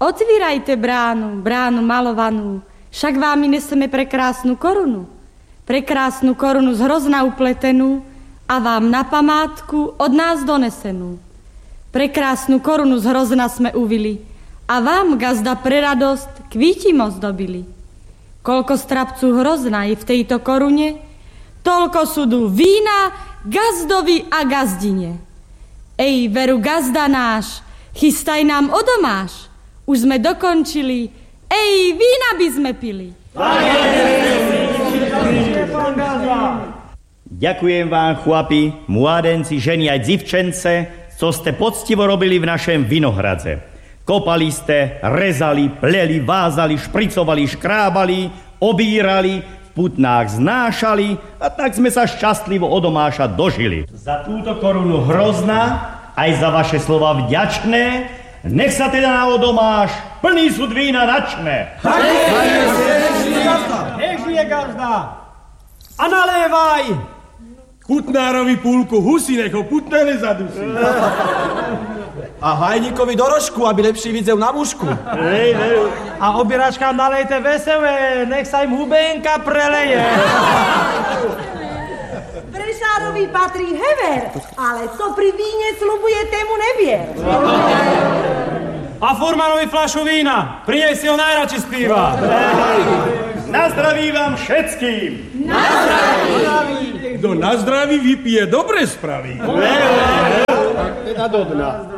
Otvírajte bránu, bránu malovanú, však vám neseme prekrásnu korunu z hrozna upletenú a vám na památku od nás donesenú. Prekrásnu korunu z hrozna sme uvili a vám, gazda, pre radosť kvítim ozdobili. Koľko strapcu hrozna je v tejto korune, toľko súdu vína gazdovi a gazdine. Ej, veru, gazda náš, chystaj nám odomáš. Už sme dokončili, ej, vína by sme pili. Ďakujem vám, chlapi, mládenci, ženy aj dzivčence, co ste poctivo robili v našem vinohradze. Kopali ste, rezali, pleli, vázali, špricovali, škrábali, obírali, v putnách znášali a tak sme sa šťastlivo od Omáša dožili. Za túto korunu hrozná, aj za vaše slova vďačné, nech sa teda na Odomáš plný súd vína načne. Nech žije gazda. A nalévaj Kutnárovi púlku husy, nech ho putné nezadusí. A hajníkovi dorožku, aby lepší videl na mužku. A obieračkám nalejte veselé, nech sa im hubenka preleje. Prešárovi patrí hever, ale co pri víne slubuje, tému nevie. A Furmanovi fľašu vína, pri nej si ho najradšej spíva. Na zdraví vám všetkým. Na zdraví. Kto na zdraví vypije, dobre spraví. Teda do dna.